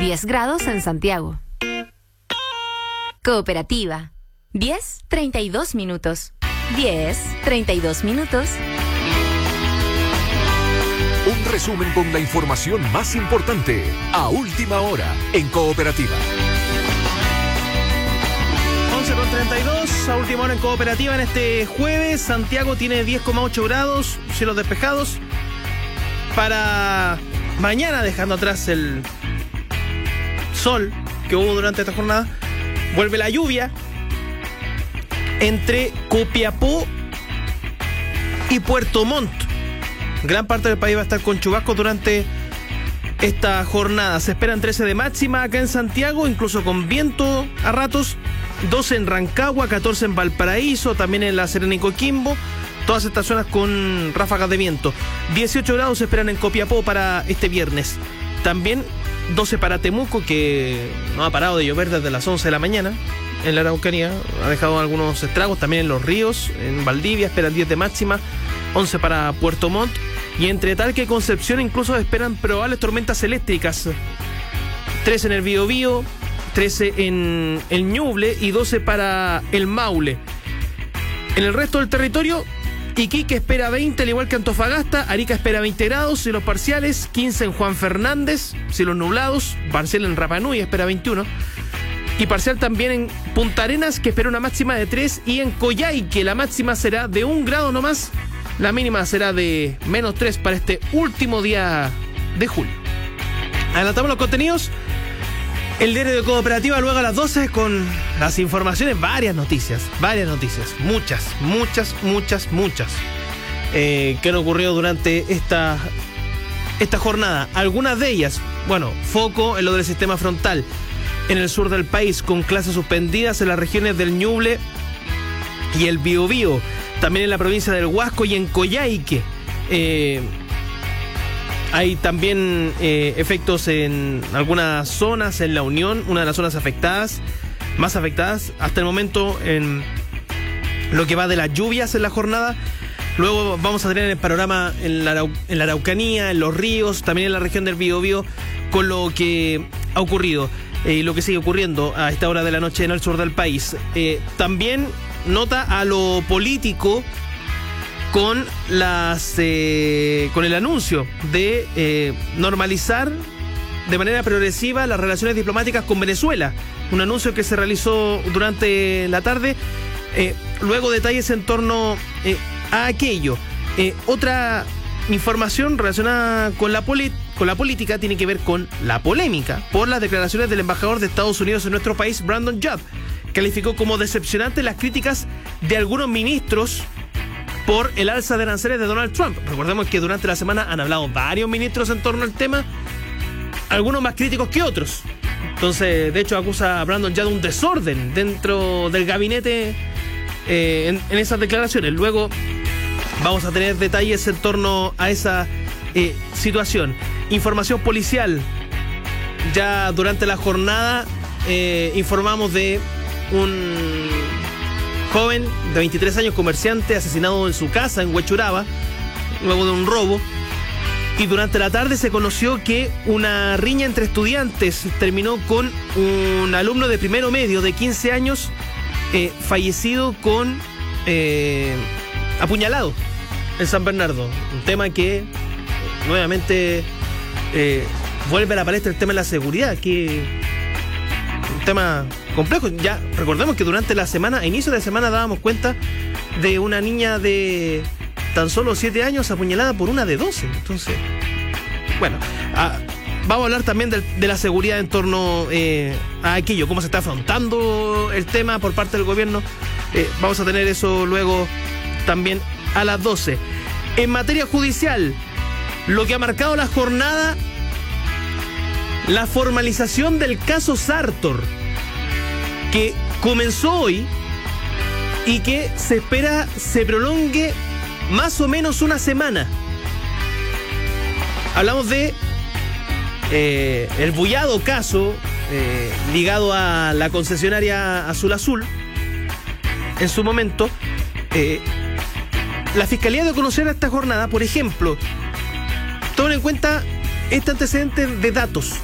10 grados en Santiago. Cooperativa. 10:32 minutos. 10:32 minutos. Un resumen con la información más importante a última hora en Cooperativa. 11:32 a última hora en Cooperativa en este jueves. Santiago tiene 10,8 grados, cielos despejados. Para mañana, dejando atrás el sol que hubo durante esta jornada, vuelve la lluvia entre Copiapó y Puerto Montt. Gran parte del país va a estar con chubascos durante esta jornada. Se esperan 13 de máxima acá en Santiago, incluso con viento a ratos. 12 en Rancagua, 14 en Valparaíso, también en La Serena y Coquimbo. Todas estas zonas con ráfagas de viento. 18 grados se esperan en Copiapó para este viernes. También 12 para Temuco, que no ha parado de llover desde las 11 de la mañana. En la Araucanía ha dejado algunos estragos. También en Los Ríos, en Valdivia, esperan 10 de máxima. 11 para Puerto Montt. Y entre Talca y Concepción incluso esperan probables tormentas eléctricas. 13 en el Biobío, 13 en el Ñuble y 12 para el Maule. En el resto del territorio, Iquique espera 20, al igual que Antofagasta. Arica espera 20 grados, cielos parciales. 15 en Juan Fernández, cielos nublados. Parcial en Rapa Nui, espera 21. Y parcial también en Punta Arenas, que espera una máxima de 3. Y en Coyhaique la máxima será de 1 grado nomás. La mínima será de -3 para este último día de julio. Adelantamos los contenidos. El diario de Cooperativa luego a las 12 con las informaciones, varias noticias, muchas que han ocurrido durante esta jornada. Algunas de ellas, bueno, foco en lo del sistema frontal en el sur del país, con clases suspendidas en las regiones del Ñuble y el Biobío, también en la provincia del Huasco y en Coyhaique. Hay también efectos en algunas zonas, en La Unión, una de las zonas más afectadas hasta el momento en lo que va de las lluvias en la jornada. Luego vamos a tener el panorama en la Araucanía, en Los Ríos, también en la región del Biobío, con lo que ha ocurrido y lo que sigue ocurriendo a esta hora de la noche en el sur del país. También nota a lo político con el anuncio de normalizar de manera progresiva las relaciones diplomáticas con Venezuela. Un anuncio que se realizó durante la tarde. Luego detalles en torno a aquello. Otra información relacionada con la política tiene que ver con la polémica por las declaraciones del embajador de Estados Unidos en nuestro país, Brandon Judd. Calificó como decepcionantes las críticas de algunos ministros por el alza de aranceles de Donald Trump. Recordemos que durante la semana han hablado varios ministros en torno al tema, algunos más críticos que otros. Entonces, de hecho, acusa a Brandon ya de un desorden dentro del gabinete en esas declaraciones. Luego vamos a tener detalles en torno a esa situación. Información policial. Ya durante la jornada informamos de un joven de 23 años, comerciante, asesinado en su casa en Huechuraba, luego de un robo. Y durante la tarde se conoció que una riña entre estudiantes terminó con un alumno de primero medio de 15 años fallecido con apuñalado en San Bernardo. Un tema que nuevamente vuelve a la palestra, el tema de la seguridad, que un tema complejo. Ya recordemos que durante la semana, a inicio de semana, dábamos cuenta de una niña de tan solo 7 años apuñalada por una de 12. Entonces, bueno, vamos a hablar también de la seguridad en torno a aquello, cómo se está afrontando el tema por parte del gobierno. Vamos a tener eso luego también a las 12. En materia judicial, lo que ha marcado la jornada, la formalización del caso Sartor, que comenzó hoy y que se espera se prolongue más o menos una semana. Hablamos de el bullado caso ligado a la concesionaria Azul Azul. En su momento, la Fiscalía dio a conocer a esta jornada, por ejemplo, tomen en cuenta este antecedente de datos